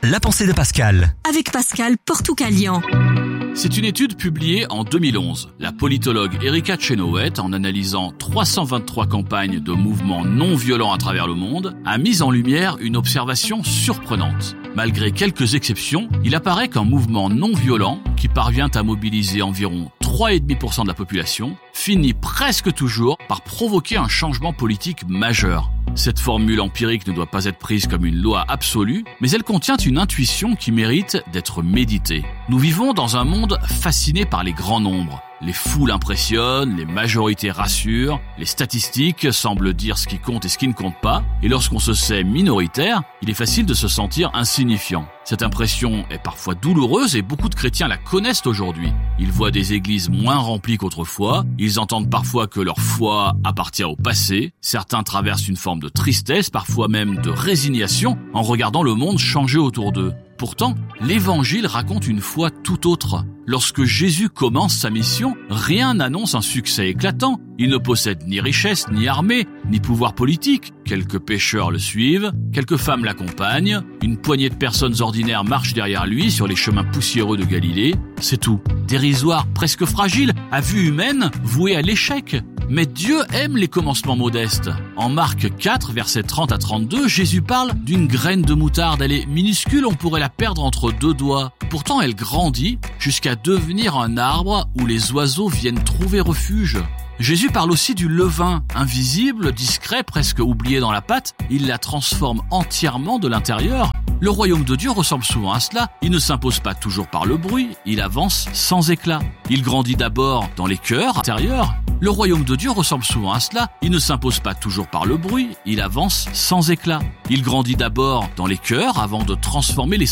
La pensée de Pascal. Avec Pascal Portucalian. C'est une étude publiée en 2011. La politologue Erika Chenoweth, en analysant 323 campagnes de mouvements non violents à travers le monde, a mis en lumière une observation surprenante. Malgré quelques exceptions, il apparaît qu'un mouvement non violent, qui parvient à mobiliser environ 3,5% de la population, finit presque toujours par provoquer un changement politique majeur. Cette formule empirique ne doit pas être prise comme une loi absolue, mais elle contient une intuition qui mérite d'être méditée. Nous vivons dans un monde fasciné par les grands nombres. Les foules impressionnent, les majorités rassurent, les statistiques semblent dire ce qui compte et ce qui ne compte pas, et lorsqu'on se sait minoritaire, il est facile de se sentir insignifiant. Cette impression est parfois douloureuse et beaucoup de chrétiens la connaissent aujourd'hui. Ils voient des églises moins remplies qu'autrefois, ils entendent parfois que leur foi appartient au passé, certains traversent une forme de tristesse, parfois même de résignation, en regardant le monde changer autour d'eux. Pourtant, l'Évangile raconte une foi tout autre. Lorsque Jésus commence sa mission, rien n'annonce un succès éclatant. Il ne possède ni richesse, ni armée, ni pouvoir politique. Quelques pécheurs le suivent, quelques femmes l'accompagnent, une poignée de personnes ordinaires marchent derrière lui sur les chemins poussiéreux de Galilée. C'est tout. Dérisoire, presque fragile, à vue humaine, voué à l'échec. Mais Dieu aime les commencements modestes. En Marc 4, versets 30 à 32, Jésus parle d'une graine de moutarde. Elle est minuscule, on pourrait la perdre entre deux doigts. Pourtant, elle grandit jusqu'à devenir un arbre où les oiseaux viennent trouver refuge. Jésus parle aussi du levain, invisible, discret, presque oublié dans la pâte. Il la transforme entièrement de l'intérieur. Le royaume de Dieu ressemble souvent à cela. Il ne s'impose pas toujours par le bruit, il avance sans éclat. Il grandit d'abord dans les cœurs intérieurs. Le royaume de Dieu ressemble souvent à cela. Il ne s'impose pas toujours par le bruit, il avance sans éclat. Il grandit d'abord dans les cœurs avant de transformer les